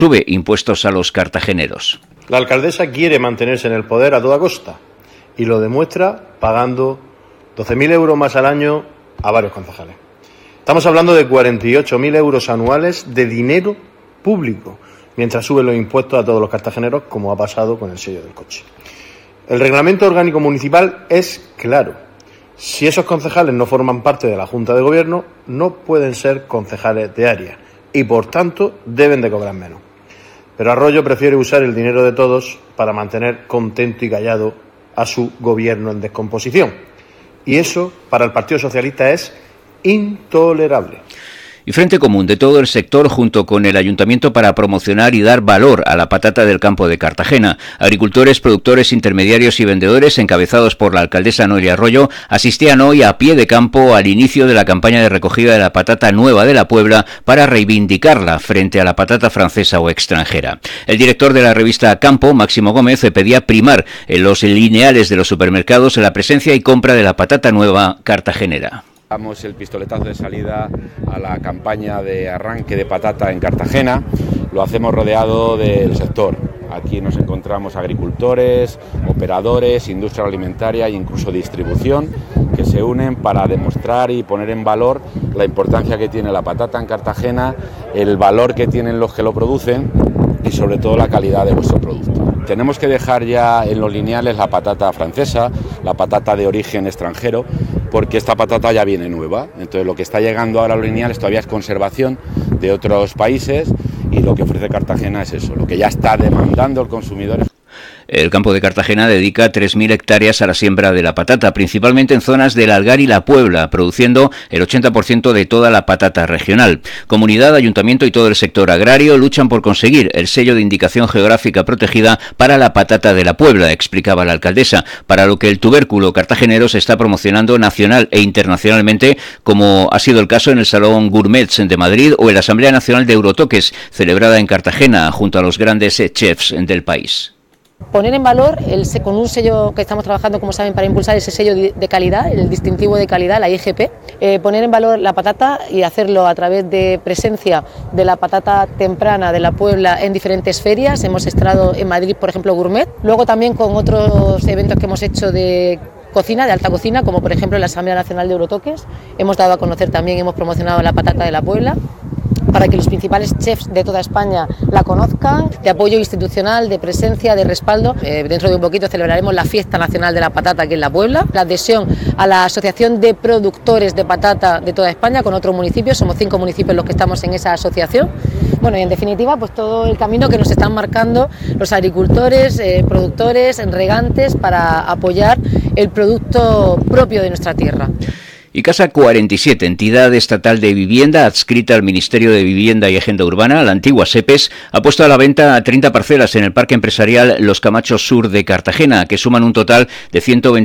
sube impuestos a los cartageneros. La alcaldesa quiere mantenerse en el poder a toda costa y lo demuestra pagando 12.000 euros más al año a varios concejales. Estamos hablando de 48.000 euros anuales de dinero público, mientras suben los impuestos a todos los cartageneros, como ha pasado con el sello del coche. El reglamento orgánico municipal es claro. Si esos concejales no forman parte de la Junta de Gobierno, no pueden ser concejales de área y, por tanto, deben de cobrar menos. Pero Arroyo prefiere usar el dinero de todos para mantener contento y callado a su gobierno en descomposición. Y eso, para el Partido Socialista, es intolerable. Y Frente Común de todo el sector junto con el Ayuntamiento para promocionar y dar valor a la patata del campo de Cartagena. Agricultores, productores, intermediarios y vendedores, encabezados por la alcaldesa Noelia Arroyo, asistían hoy a pie de campo al inicio de la campaña de recogida de la patata nueva de la Puebla para reivindicarla frente a la patata francesa o extranjera. El director de la revista Campo, Máximo Gómez, pedía primar en los lineales de los supermercados la presencia y compra de la patata nueva cartagenera. Damos el pistoletazo de salida a la campaña de arranque de patata en Cartagena. Lo hacemos rodeado del sector. Aquí nos encontramos agricultores, operadores, industria alimentaria e incluso distribución que se unen para demostrar y poner en valor la importancia que tiene la patata en Cartagena, el valor que tienen los que lo producen y sobre todo la calidad de vuestro producto. Tenemos que dejar ya en los lineales la patata francesa, la patata de origen extranjero, porque esta patata ya viene nueva. Entonces lo que está llegando ahora a los lineales todavía es conservación de otros países y lo que ofrece Cartagena es eso, lo que ya está demandando el consumidor. El campo de Cartagena dedica 3.000 hectáreas a la siembra de la patata, principalmente en zonas del Algar y la Puebla, produciendo el 80% de toda la patata regional. Comunidad, ayuntamiento y todo el sector agrario luchan por conseguir el sello de indicación geográfica protegida para la patata de la Puebla, explicaba la alcaldesa, para lo que el tubérculo cartagenero se está promocionando nacional e internacionalmente, como ha sido el caso en el Salón Gourmets de Madrid o en la Asamblea Nacional de Eurotoques, celebrada en Cartagena, junto a los grandes chefs del país. Poner en valor, con un sello que estamos trabajando, como saben, para impulsar ese sello de calidad, el distintivo de calidad, la IGP, poner en valor la patata y hacerlo a través de presencia de la patata temprana de la Puebla en diferentes ferias. Hemos estado en Madrid, por ejemplo, Gourmet, luego también con otros eventos que hemos hecho de cocina, de alta cocina, como por ejemplo en la Asamblea Nacional de Eurotoques. Hemos dado a conocer también, hemos promocionado la patata de la Puebla, para que los principales chefs de toda España la conozcan, de apoyo institucional, de presencia, de respaldo. Dentro de un poquito celebraremos la Fiesta Nacional de la Patata aquí en la Puebla, la adhesión a la Asociación de Productores de Patata de toda España con otros municipios, somos 5 municipios los que estamos en esa asociación. Bueno, y en definitiva, pues todo el camino que nos están marcando los agricultores, productores, regantes para apoyar el producto propio de nuestra tierra. Y Casa 47, entidad estatal de vivienda adscrita al Ministerio de Vivienda y Agenda Urbana, la antigua SEPES, ha puesto a la venta 30 parcelas en el Parque Empresarial Los Camachos Sur de Cartagena, que suman un total de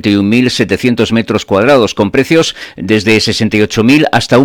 121.700 metros cuadrados, con precios desde 68.000 hasta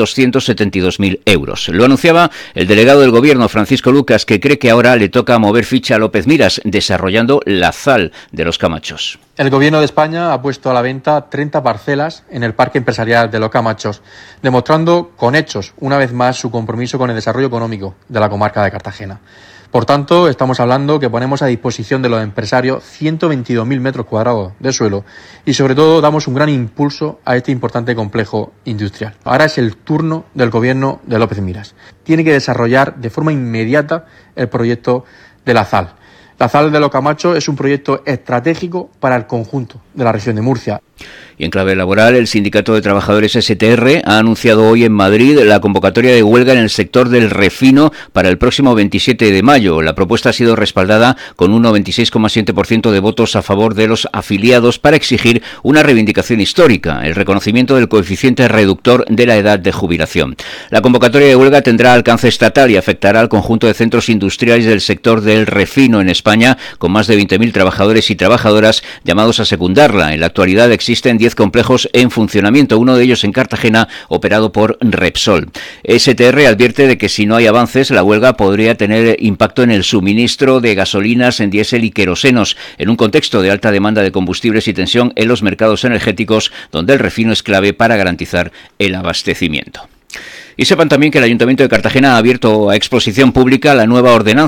1.272.000 euros. Lo anunciaba el delegado del Gobierno, Francisco Lucas, que cree que ahora le toca mover ficha a López Miras, desarrollando la ZAL de Los Camachos. El Gobierno de España ha puesto a la venta 30 parcelas en el Parque Empresarial de Los Camachos, demostrando con hechos, una vez más, su compromiso con el desarrollo económico de la comarca de Cartagena. Por tanto, estamos hablando que ponemos a disposición de los empresarios 122.000 metros cuadrados de suelo y, sobre todo, damos un gran impulso a este importante complejo industrial. Ahora es el turno del Gobierno de López Miras. Tiene que desarrollar de forma inmediata el proyecto de la ZAL. La ZAL de Los Camachos es un proyecto estratégico para el conjunto de la región de Murcia. Y en clave laboral, el Sindicato de Trabajadores STR ha anunciado hoy en Madrid la convocatoria de huelga en el sector del refino para el próximo 27 de mayo. La propuesta ha sido respaldada con un 96,7% de votos a favor de los afiliados para exigir una reivindicación histórica, el reconocimiento del coeficiente reductor de la edad de jubilación. La convocatoria de huelga tendrá alcance estatal y afectará al conjunto de centros industriales del sector del refino en España, con más de 20.000 trabajadores y trabajadoras llamados a secundarla. En la actualidad existen 10 complejos en funcionamiento, uno de ellos en Cartagena, operado por Repsol. STR advierte de que si no hay avances, la huelga podría tener impacto en el suministro de gasolinas, en diésel y querosenos, en un contexto de alta demanda de combustibles y tensión en los mercados energéticos, donde el refino es clave para garantizar el abastecimiento. Y sepan también que el Ayuntamiento de Cartagena ha abierto a exposición pública la nueva ordenanza